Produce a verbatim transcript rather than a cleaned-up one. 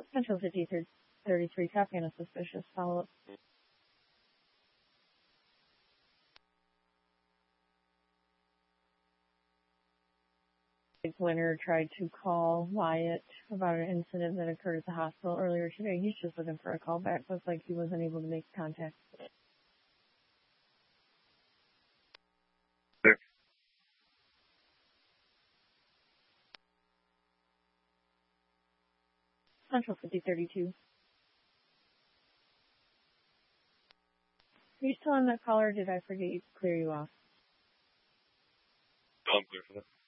Central fifty thirty-three, copy on a suspicious follow-up. Winter tried to call Wyatt about an incident that occurred at the hospital earlier today. He's just looking for a call back. Looks like he wasn't able to make contact. Sure. Central fifty thirty-two. Are you still on that caller, or did I forget to clear you off? No, I'm clear for that.